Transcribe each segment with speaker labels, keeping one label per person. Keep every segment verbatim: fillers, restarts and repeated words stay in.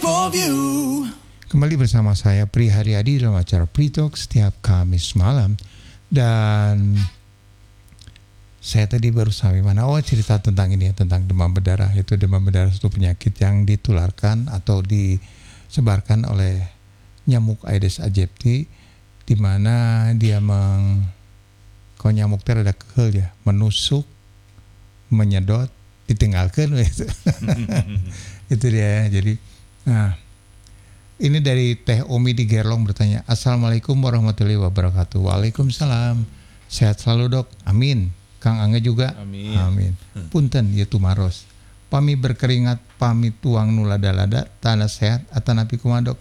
Speaker 1: Kembali bersama saya Pri Haryadi dalam acara Pri Talk setiap Kamis malam. Dan saya tadi baru sampai mana? Oh, cerita tentang ini ya, tentang demam berdarah. Itu demam berdarah satu penyakit yang ditularkan atau disebarkan oleh nyamuk Aedes aegypti, di mana dia meng kalau nyamuk teh ada kehel ya, menusuk, menyedot, ditinggalkan gitu. Itu dia ya. Jadi nah, ini dari Teh Omi di Gerlong bertanya, Assalamualaikum warahmatullahi wabarakatuh. Waalaikumsalam. Sehat selalu dok. Amin. Kang Angga juga.
Speaker 2: Amin.
Speaker 1: Amin. Punten ya tumaros. Pami berkeringat, pami tuang nulada-lada, tanah sehat, atanapi kumadok.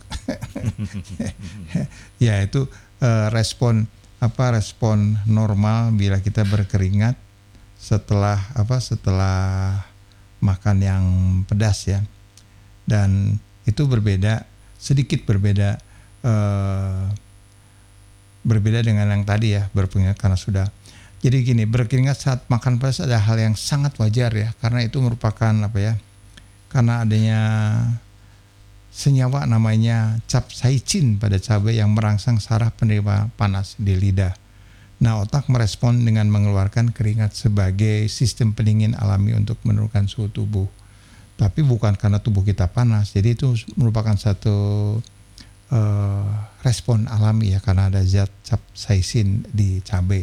Speaker 1: Ya itu uh, respon apa respon normal bila kita berkeringat setelah apa setelah makan yang pedas ya. Dan itu berbeda, sedikit berbeda uh, berbeda dengan yang tadi ya, berkeringat karena sudah. Jadi gini, berkeringat saat makan pedas ada hal yang sangat wajar ya, karena itu merupakan apa ya, karena adanya senyawa namanya capsaicin pada cabai yang merangsang saraf penerima panas di lidah. Nah, otak merespon dengan mengeluarkan keringat sebagai sistem pendingin alami untuk menurunkan suhu tubuh. Tapi bukan karena tubuh kita panas, jadi itu merupakan satu uh, respon alami ya, karena ada zat capsaicin di cabai.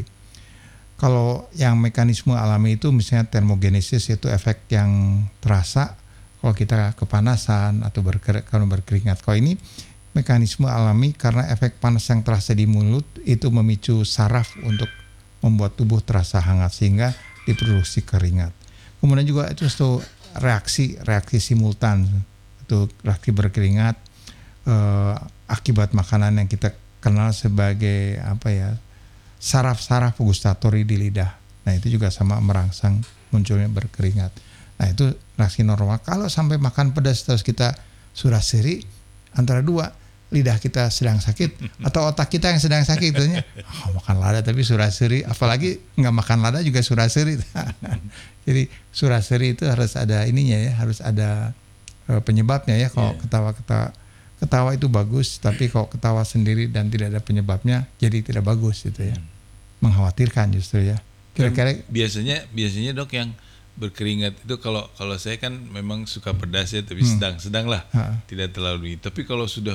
Speaker 1: Kalau yang mekanisme alami itu misalnya termogenesis, itu efek yang terasa kalau kita kepanasan atau berker, kalau berkeringat. Kalau ini mekanisme alami karena efek panas yang terasa di mulut itu memicu saraf untuk membuat tubuh terasa hangat sehingga diproduksi keringat. Kemudian juga itu suatu reaksi reaksi simultan, itu reaksi berkeringat eh, akibat makanan yang kita kenal sebagai apa ya, saraf-saraf gustatori di lidah. Nah itu juga sama merangsang munculnya berkeringat. Nah itu reaksi normal. Kalau sampai makan pedas terus kita suraseri, antara dua, lidah kita sedang sakit atau otak kita yang sedang sakit, tentunya oh, makan lada tapi suraseri, apalagi nggak makan lada juga suraseri. Jadi suraseri itu harus ada ininya ya, harus ada uh, penyebabnya ya. Kalau yeah. ketawa-ketawa ketawa itu bagus, tapi kalau ketawa sendiri dan tidak ada penyebabnya jadi tidak bagus gitu ya. Mengkhawatirkan justru ya. Kira-kira
Speaker 2: biasanya biasanya dok yang berkeringat itu kalau kalau saya kan memang suka pedas ya, tapi
Speaker 1: hmm.
Speaker 2: sedang-sedang lah, ha. tidak terlalu. Tapi kalau sudah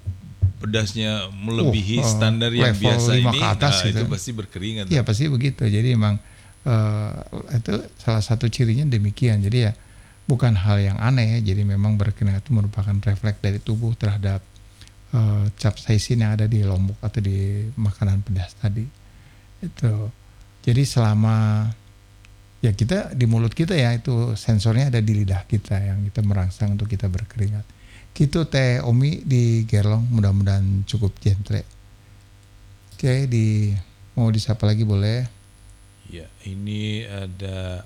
Speaker 2: pedasnya melebihi
Speaker 1: uh, uh,
Speaker 2: standar yang biasa ini,
Speaker 1: atas,
Speaker 2: nah,
Speaker 1: gitu.
Speaker 2: itu pasti berkeringat.
Speaker 1: Iya pasti begitu. Jadi memang uh, itu salah satu cirinya demikian. Jadi ya bukan hal yang aneh ya. Jadi memang berkeringat itu merupakan refleks dari tubuh terhadap uh, capsaicin yang ada di lombok atau di makanan pedas tadi. Itu. Jadi selama ya kita di mulut kita ya, itu sensornya ada di lidah kita yang kita merangsang untuk kita berkeringat. Gitu Teh Omi di Gerlong, mudah-mudahan cukup jentre. Oke, di mau disapa lagi boleh?
Speaker 2: Ya, ini ada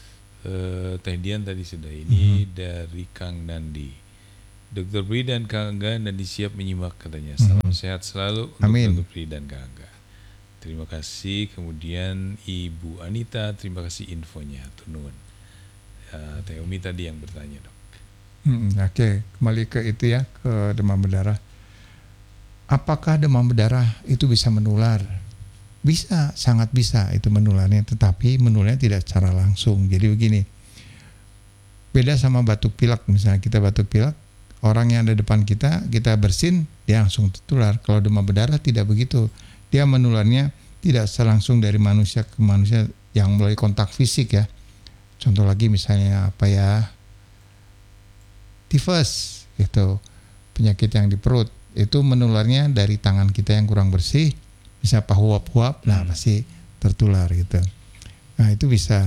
Speaker 2: uh, Teh Dian tadi sudah, ini mm-hmm. dari Kang Nandi. Dokter Pri dan Kang Angga, Nandi siap menyimak katanya. Salam mm-hmm. sehat selalu untuk
Speaker 1: Amin.
Speaker 2: Dokter Pri dan Kang Angga. Terima kasih. Kemudian Ibu Anita, terima kasih infonya. Tunun. Uh, Teh Omi tadi yang bertanya dok.
Speaker 1: Hmm, Oke, okay. Kembali ke itu ya, ke demam berdarah. Apakah demam berdarah itu bisa menular? Bisa, sangat bisa itu menularnya, tetapi menularnya tidak secara langsung. Jadi begini, beda sama batuk pilek. Misalnya kita batuk pilek, orang yang ada depan kita, kita bersin, dia langsung tertular. Kalau demam berdarah tidak begitu. Dia menularnya tidak secara langsung dari manusia ke manusia yang melalui kontak fisik ya. Contoh lagi misalnya apa ya, tifus itu penyakit yang di perut, itu menularnya dari tangan kita yang kurang bersih, bisa pahuap-huap, nah pasti tertular gitu. Nah itu bisa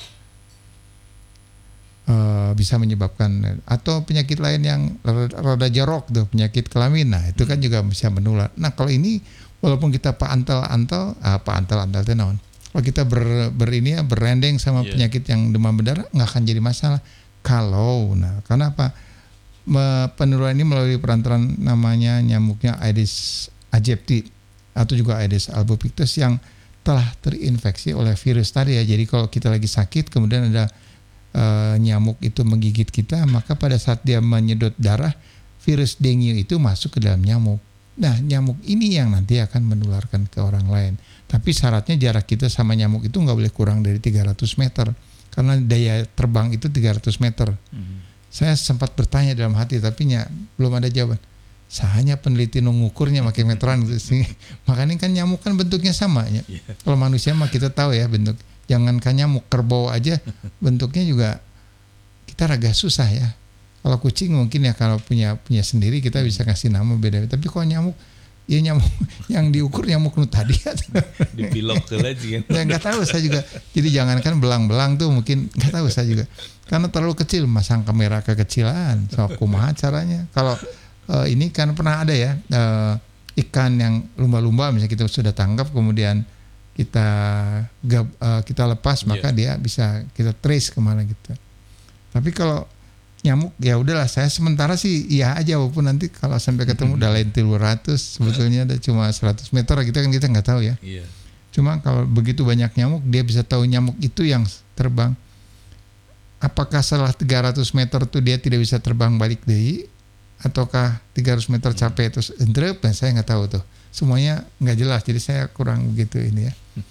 Speaker 1: uh, bisa menyebabkan, atau penyakit lain yang rada jorok tuh, penyakit kelamin, nah itu kan juga bisa menular. Nah kalau ini walaupun kita pantal-antal, apa antal-antal itu naon, kalau kita ber, ber ini ya berendeng sama yeah. penyakit yang demam berdarah nggak akan jadi masalah. Kalau, nah karena apa? Penularan ini melalui perantaran namanya nyamuknya Aedes aegypti atau juga Aedes albopictus yang telah terinfeksi oleh virus tadi ya. Jadi kalau kita lagi sakit kemudian ada e, nyamuk itu menggigit kita, maka pada saat dia menyedot darah, virus dengue itu masuk ke dalam nyamuk. Nah, nyamuk ini yang nanti akan menularkan ke orang lain. Tapi syaratnya jarak kita sama nyamuk itu nggak boleh kurang dari tiga ratus meter. Karena daya terbang itu tiga ratus meter. Hmm. Saya sempat bertanya dalam hati, tapi ya, belum ada jawaban. Sahanya peneliti mengukurnya pakai meteran gitu sih. Makanya kan nyamuk kan bentuknya sama ya. Yeah. Kalau manusia mah kita tahu ya bentuk. Jangankan nyamuk, kerbau aja bentuknya juga kita agak susah ya. Kalau kucing mungkin ya kalau punya punya sendiri kita bisa kasih nama beda. Tapi kalau nyamuk, ya nyamuk yang diukur nyamuk nu tadi.
Speaker 2: Dipilok ke lagi kan.
Speaker 1: Ya nggak tahu saya juga. Jadi jangankan belang-belang tuh mungkin nggak tahu saya juga. Karena terlalu kecil, masang kamera kekecilan. So kumaha caranya? Kalau uh, ini kan pernah ada ya uh, ikan yang lumba-lumba misalnya kita sudah tangkap kemudian kita gab, uh, kita lepas maka yeah. dia bisa kita trace kemana gitu. Tapi kalau nyamuk ya udahlah saya sementara sih iya aja walaupun nanti kalau sampai ketemu udah lain tiga ratus sebetulnya ada cuma seratus meter kita kan kita nggak tahu ya. Iya. Cuma kalau begitu banyak nyamuk dia bisa tahu nyamuk itu yang terbang. Apakah setelah tiga ratus meter tuh dia tidak bisa terbang balik deui ataukah tiga ratus meter capek terus endrep nah saya nggak tahu tuh. Semuanya nggak jelas jadi saya kurang begitu ini ya.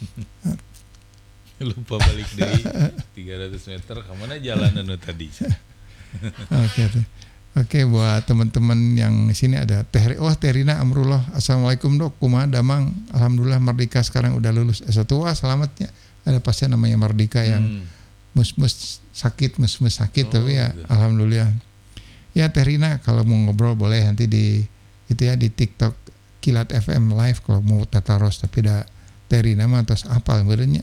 Speaker 2: Lupa balik deui tiga ratus meter kemana jalan anu tadi.
Speaker 1: Oke, okay, oke okay, buat teman-teman yang sini ada Teh oh Terina Amrullah. Assalamualaikum dok, kumaha damang. Alhamdulillah Mardika sekarang udah lulus S satu. Wah selamatnya. Ada pasien namanya Mardika yang hmm. mus-mus sakit, mus-mus sakit oh, tapi ya gitu. Alhamdulillah. Ya Terina kalau mau ngobrol boleh nanti di itu ya di TikTok Kilat F M live kalau mau tataros tapi ada Terina mah terus apa benernya.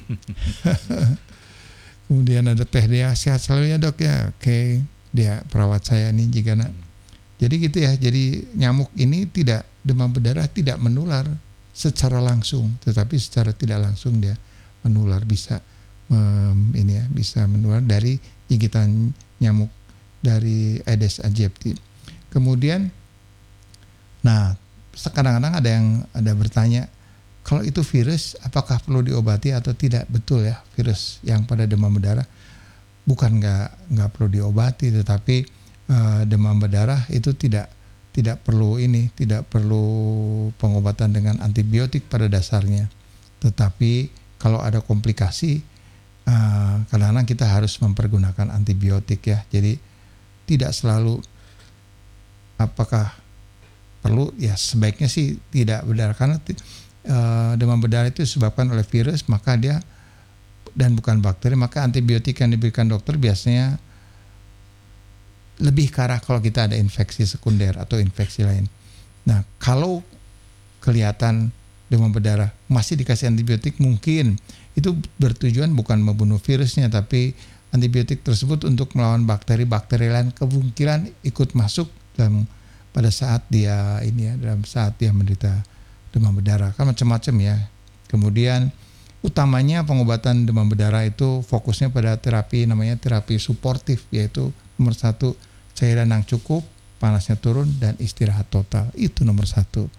Speaker 1: Kemudian ada Teh Dea, sehat selalu ya dok ya. Oke, dia perawat saya nih jika nak. Jadi gitu ya. Jadi nyamuk ini tidak demam berdarah tidak menular secara langsung, tetapi secara tidak langsung dia menular bisa um, ini ya bisa menular dari gigitan nyamuk dari Aedes aegypti. Kemudian, nah kadang-kadang ada yang ada bertanya. Kalau itu virus, apakah perlu diobati atau tidak? Betul ya, virus yang pada demam berdarah bukan nggak nggak perlu diobati, tetapi uh, demam berdarah itu tidak tidak perlu ini, tidak perlu pengobatan dengan antibiotik pada dasarnya. Tetapi kalau ada komplikasi, uh, kadang-kadang kita harus mempergunakan antibiotik ya. Jadi tidak selalu apakah perlu ya sebaiknya sih tidak berdarah karena t- Uh, demam berdarah itu disebabkan oleh virus maka dia dan bukan bakteri maka antibiotik yang diberikan dokter biasanya lebih ke arah kalau kita ada infeksi sekunder atau infeksi lain. Nah kalau kelihatan demam berdarah masih dikasih antibiotik mungkin itu bertujuan bukan membunuh virusnya tapi antibiotik tersebut untuk melawan bakteri-bakteri lain kemungkinan ikut masuk dalam pada saat dia ini ya dalam saat dia menderita demam berdarah kan macam-macam ya. Kemudian utamanya pengobatan demam berdarah itu fokusnya pada terapi namanya terapi suportif yaitu nomor satu cairan yang cukup, panasnya turun dan istirahat total itu nomor satu.